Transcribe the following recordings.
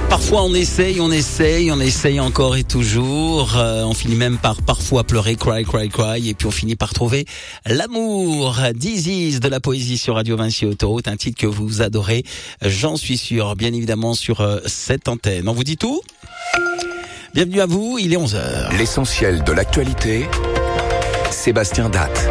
Parfois on essaye encore et toujours. On finit même par parfois pleurer, cry, et puis on finit par trouver l'amour. This is de la poésie sur Radio Vinci Autoroute, un titre que vous adorez, j'en suis sûr, bien évidemment sur cette antenne. On vous dit tout ? Bienvenue à vous, il est 11h. L'essentiel de l'actualité, Sébastien Datte.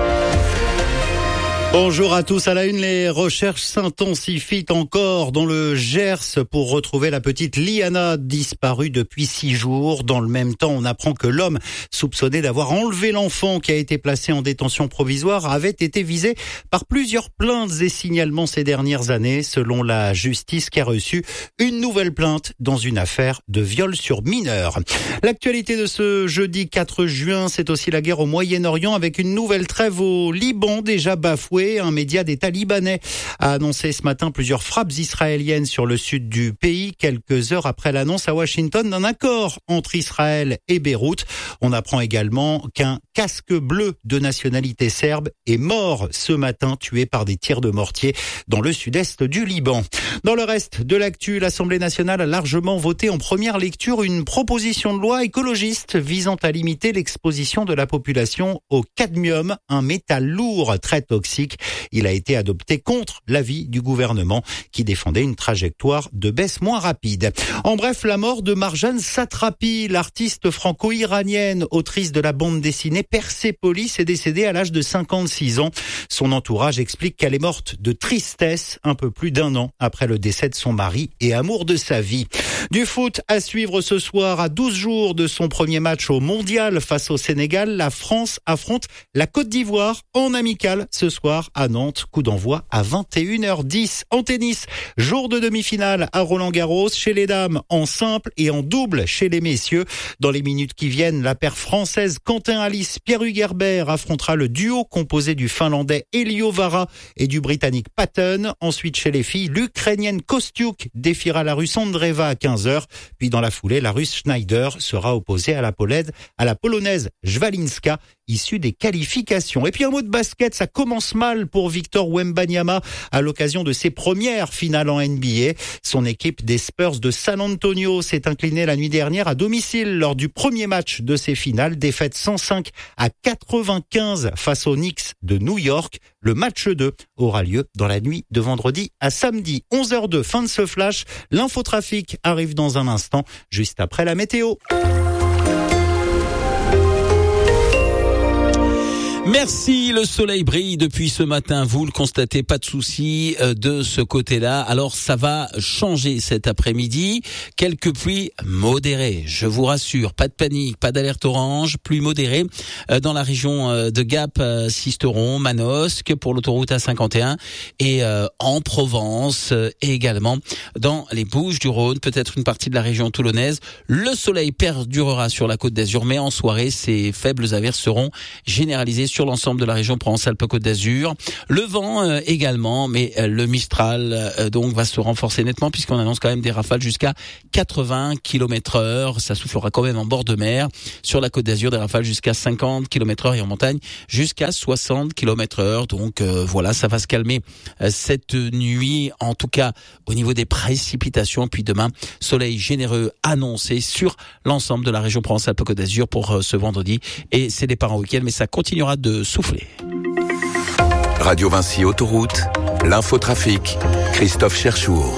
Bonjour à tous. À la une, les recherches s'intensifient encore dans le Gers pour retrouver la petite Liana disparue depuis 6 jours. Dans le même temps, on apprend que l'homme soupçonné d'avoir enlevé l'enfant qui a été placé en détention provisoire avait été visé par plusieurs plaintes et signalements ces dernières années, selon la justice qui a reçu une nouvelle plainte dans une affaire de viol sur mineur. L'actualité de ce jeudi 4 juin, c'est aussi la guerre au Moyen-Orient avec une nouvelle trêve au Liban déjà bafouée. Un média d'État libanais a annoncé ce matin plusieurs frappes israéliennes sur le sud du pays, quelques heures après l'annonce à Washington d'un accord entre Israël et Beyrouth. On apprend également qu'un casque bleu de nationalité serbe est mort ce matin, tué par des tirs de mortier dans le sud-est du Liban. Dans le reste de l'actu, l'Assemblée nationale a largement voté en première lecture une proposition de loi écologiste visant à limiter l'exposition de la population au cadmium, un métal lourd très toxique. Il a été adopté contre l'avis du gouvernement qui défendait une trajectoire de baisse moins rapide. En bref, la mort de Marjane Satrapi, l'artiste franco-iranienne, autrice de la bande dessinée Persépolis, est décédée à l'âge de 56 ans. Son entourage explique qu'elle est morte de tristesse un peu plus d'1 an après le décès de son mari et amour de sa vie. Du foot à suivre ce soir, à 12 jours de son premier match au Mondial face au Sénégal, la France affronte la Côte d'Ivoire en amical ce soir à Nantes. Coup d'envoi à 21h10. En tennis, jour de demi-finale à Roland-Garros, chez les dames en simple et en double chez les messieurs. Dans les minutes qui viennent, la paire française Quentin Alice, Pierre-Hugues Herbert affrontera le duo composé du finlandais Elio Vara et du britannique Patton. Ensuite, chez les filles, l'Ukrainienne Kostiuk défiera la Russe Andreeva à 15h. Puis dans la foulée, la Russe Schneider sera opposée à la Polonaise Jwalinska, issue des qualifications. Et puis un mot de basket, ça commence mal pour Victor Wembanyama à l'occasion de ses premières finales en NBA. Son équipe des Spurs de San Antonio s'est inclinée la nuit dernière à domicile lors du premier match de ces finales. Défaite 105-95 face aux Knicks de New York. Le match 2 aura lieu dans la nuit de vendredi à samedi. 11h02, fin de ce flash. L'infotrafic arrive dans un instant, juste après la météo. Merci, le soleil brille depuis ce matin, vous le constatez, pas de souci de ce côté-là. Alors ça va changer cet après-midi, quelques pluies modérées, je vous rassure, pas de panique, pas d'alerte orange, pluie modérée dans la région de Gap, Sisteron, Manosque pour l'autoroute A51 et en Provence et également dans les Bouches-du-Rhône, peut-être une partie de la région toulonnaise. Le soleil perdurera sur la Côte d'Azur, mais en soirée, ces faibles averses seront généralisées sur l'ensemble de la région Provence-Alpes-Côte d'Azur. Le vent également, mais le Mistral donc va se renforcer nettement puisqu'on annonce quand même des rafales jusqu'à 80 km/h. Ça soufflera quand même en bord de mer. Sur la Côte d'Azur, des rafales jusqu'à 50 km/h et en montagne jusqu'à 60 km/h. Donc voilà, ça va se calmer cette nuit, en tout cas au niveau des précipitations. Puis demain, soleil généreux annoncé sur l'ensemble de la région Provence-Alpes-Côte d'Azur pour ce vendredi. Et c'est départ en week-end, mais ça continuera de souffler. Radio Vinci Autoroute, l'infotrafic, Christophe Cherchour.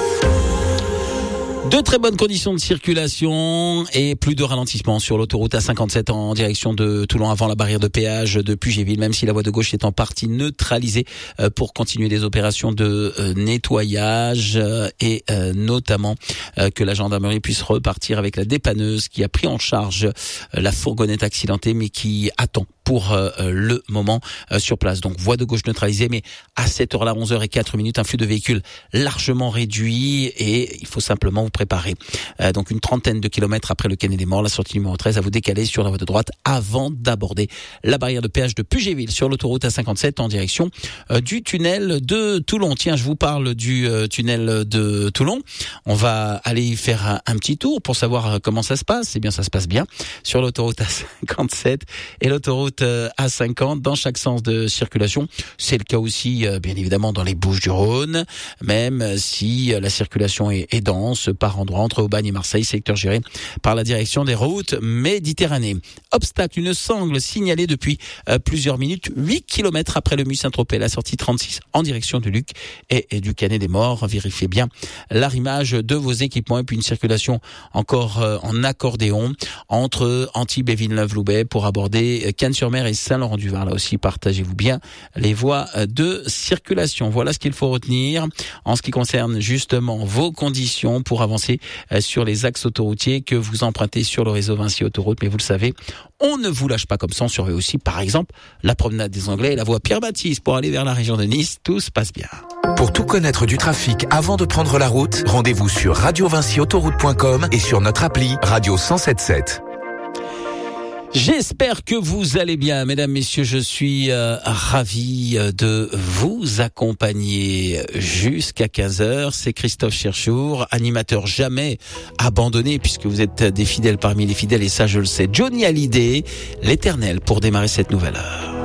De très bonnes conditions de circulation et plus de ralentissement sur l'autoroute A57 en direction de Toulon avant la barrière de péage de Pugéville, même si la voie de gauche est en partie neutralisée pour continuer les opérations de nettoyage et notamment que la gendarmerie puisse repartir avec la dépanneuse qui a pris en charge la fourgonnette accidentée mais qui attend pour le moment sur place. Donc voie de gauche neutralisée, mais à cette heure-là, 11h04, un flux de véhicules largement réduit et il faut simplement vous préparer. Donc une trentaine de kilomètres après le Quai des Morts, la sortie numéro 13 à vous décaler sur la voie de droite avant d'aborder la barrière de péage de Pugéville sur l'autoroute A57 en direction du tunnel de Toulon. Tiens, je vous parle du tunnel de Toulon. On va aller y faire un petit tour pour savoir comment ça se passe. Eh bien, ça se passe bien sur l'autoroute A57 et l'autoroute autoroute A50 dans chaque sens de circulation. C'est le cas aussi, bien évidemment, dans les Bouches-du-Rhône, même si la circulation est dense par endroits entre Aubagne et Marseille, secteur géré par la direction des routes Méditerranée. Obstacle, une sangle signalée depuis plusieurs minutes, 8 km après le Mut-Saint-Tropez, la sortie 36 en direction du Luc et du Canet des Morts. Vérifiez bien l'arrimage de vos équipements et puis une circulation encore en accordéon entre Antibes et Villeneuve-Loubet pour aborder Cannes-sur-Mer et Saint-Laurent-du-Var. Là aussi, partagez-vous bien les voies de circulation. Voilà ce qu'il faut retenir en ce qui concerne justement vos conditions pour avancer sur les axes autoroutiers que vous empruntez sur le réseau Vinci Autoroute. Mais vous le savez, on ne vous lâche pas comme ça. On surveille aussi, par exemple, la promenade des Anglais et la voie Pierre-Baptiste pour aller vers la région de Nice. Tout se passe bien. Pour tout connaître du trafic avant de prendre la route, rendez-vous sur radiovinciautoroute.com et sur notre appli Radio 107.7. J'espère que vous allez bien, mesdames, messieurs. Je suis ravi de vous accompagner jusqu'à 15h. C'est Christophe Cherchour, animateur jamais abandonné puisque vous êtes des fidèles parmi les fidèles et ça je le sais. Johnny Hallyday, l'Éternel pour démarrer cette nouvelle heure.